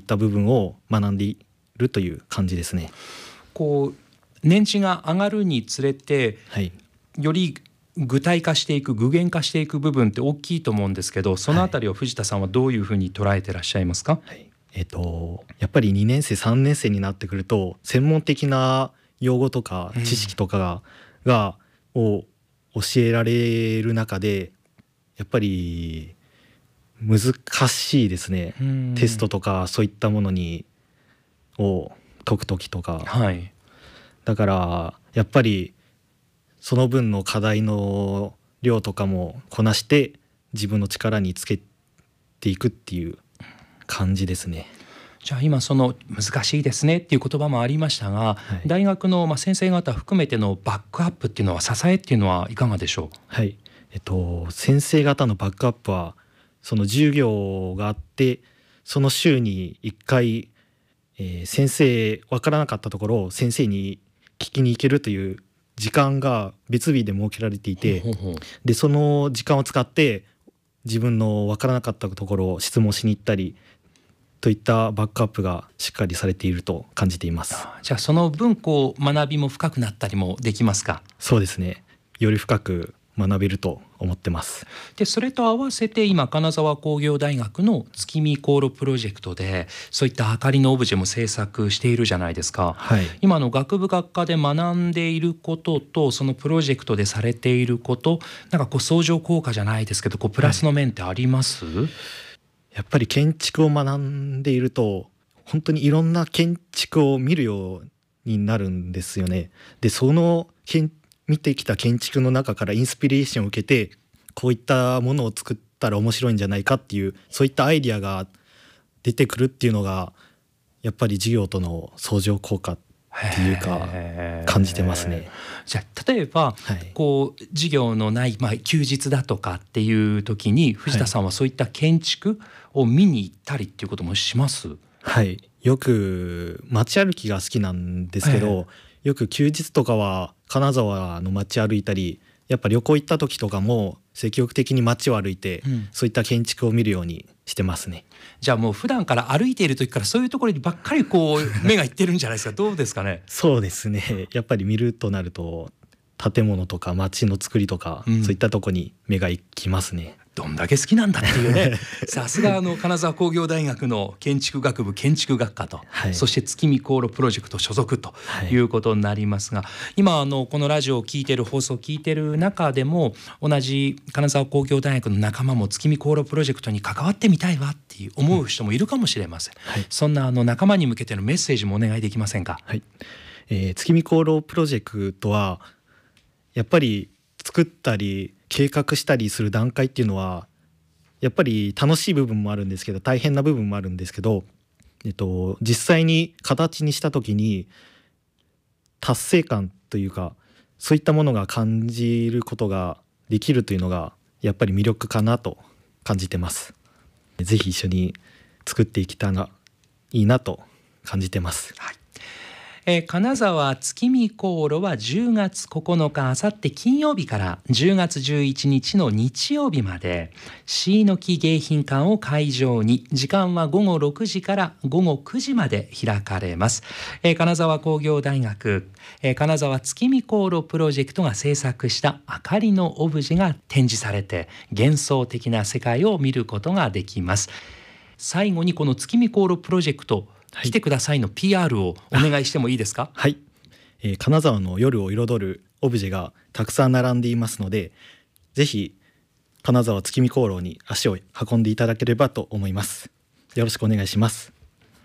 った部分を学んでいるという感じですね。 こう年次が上がるにつれて、 はい、 より具体化していく、具現化していく部分って大きいと思うんですけど、そのあたりを藤田さんはどういうふうに捉えてらっしゃいますか？ はい、やっぱり2年生3年生になってくると専門的な用語とか知識とかを教えられる中でやっぱり難しいですね。テストとかそういったものを解くときとか、 はい、 だからやっぱりその分の課題の量とかもこなして自分の力につけていくっていう感じですね。 じゃあ今その難しいですねっていう言葉もありましたが、 はい、 大学の先生方含めてのバックアップっていうのは、支えっていうのはいかがでしょう？ はい、先生方のバックアップはその授業があってその週に1回、先生分からなかったところを先生に聞きに行けるという時間が別日で設けられていて、でその時間を使って自分の分からなかったところを質問しに行ったりといったバックアップがしっかりされていると感じています。 じゃあその分学びも深くなったりもできますか？ そうですね、より深く学べると思ってます。 でそれと合わせて今金沢工業大学の月見航路プロジェクトでそういった明かりのオブジェも制作しているじゃないですか。 はい、 今の学部学科で学んでいることとそのプロジェクトでされていること、なんか相乗効果じゃないですけどプラスの面ってあります？はい、 やっぱり建築を学んでいると本当にいろんな建築を見るようになるんですよね。でその見てきた建築の中からインスピレーションを受けてこういったものを作ったら面白いんじゃないかっていうそういったアイディアが出てくるっていうのがやっぱり授業との相乗効果っていうか感じてますね。 じゃあ例えば、 はい、 授業のない、休日だとかっていう時に藤田さんはそういった建築を見に行ったりっていうこともします？ はい、よく街歩きが好きなんですけど、よく休日とかは金沢の街歩いたり、やっぱ旅行行った時とかも積極的に街を歩いて、そういった建築を見るようにしてますね。 じゃあもう普段から歩いている時からそういうところにばっかり目がいってるんじゃないですか？どうですかね？ そうですね、やっぱり見るとなると建物とか街の作りとか、そういったとこに目が行きますね。 どんだけ好きなんだっていうねさすが金沢工業大学の建築学部建築学科と、 はい、 そして月見航路プロジェクト所属ということになりますが、今このラジオを聞いてる放送を聞いてる中でも同じ金沢工業大学の仲間も月見航路プロジェクトに関わってみたいわっていう思う人もいるかもしれません、はい、そんな仲間に向けてのメッセージもお願いできませんか？ はい、月見航路プロジェクトはやっぱり作ったり計画したりする段階っていうのはやっぱり楽しい部分もあるんですけど大変な部分もあるんですけど、実際に形にした時に達成感というかそういったものが感じることができるというのがやっぱり魅力かなと感じてます。ぜひ一緒に作っていけたらいいなと感じてます。 はい、金沢月見航路は10月9日あさって金曜日から10月11日の日曜日まで椎の木迎賓館を会場に時間は午後6時から午後9時まで開かれます。金沢工業大学、金沢月見航路プロジェクトが制作した明かりのオブジェが展示されて幻想的な世界を見ることができます。最後にこの月見航路プロジェクト来てくださいの PR をお願いしてもいいですか？ はい、金沢の夜を彩るオブジェがたくさん並んでいますのでぜひ金沢月見航路に足を運んでいただければと思います。よろしくお願いします。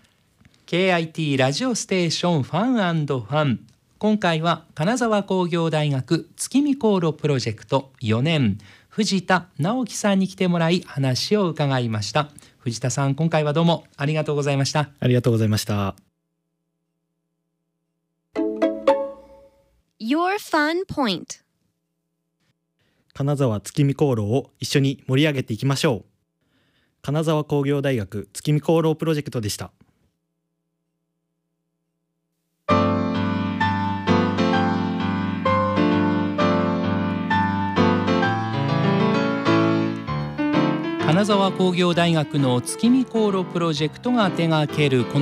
KIT ラジオステーションファン&ファン、今回は金沢工業大学月見航路プロジェクト4年藤田直樹さんに来てもらい話を伺いました。藤田さん、今回はどうもありがとうございました。 ありがとうございました。 Your Fun Point、 金沢月見航路を一緒に盛り上げていきましょう。金沢工業大学月見航路プロジェクトでした。 金金沢工業大学の月見航路プロジェクトが手掛けるこの